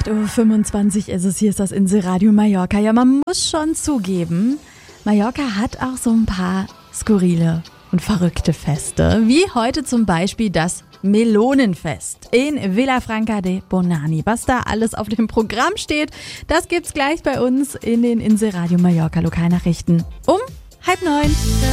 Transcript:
8:25 Uhr ist es, hier ist das Inselradio Mallorca. Ja, man muss schon zugeben, Mallorca hat auch so ein paar skurrile und verrückte Feste, wie heute zum Beispiel das Melonenfest in Vilafranca de Bonany. Was da alles auf dem Programm steht, das gibt's gleich bei uns in den Inselradio Mallorca Lokalnachrichten um 8:30.